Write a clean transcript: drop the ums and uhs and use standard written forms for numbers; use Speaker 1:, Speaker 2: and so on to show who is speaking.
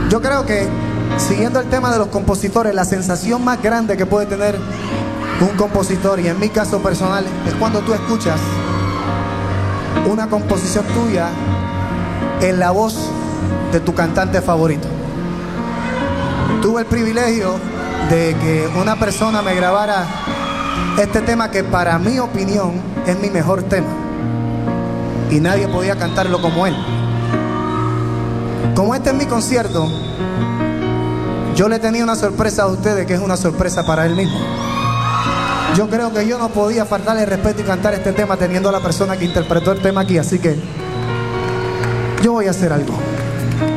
Speaker 1: Yo creo que, siguiendo el tema de los compositores, la sensación más grande que puede tener un compositor, y en mi caso personal, es cuando tú escuchas una composición tuya en la voz de tu cantante favorito. Tuve el privilegio de que una persona me grabara este tema que, para mi opinión, es mi mejor tema, y nadie podía cantarlo como él. Como este es mi concierto, yo le tenía una sorpresa a ustedes, que es una sorpresa para él mismo. Yo creo que yo no podía faltarle el respeto y cantar este tema teniendo a la persona que interpretó el tema aquí, así que yo voy a hacer algo.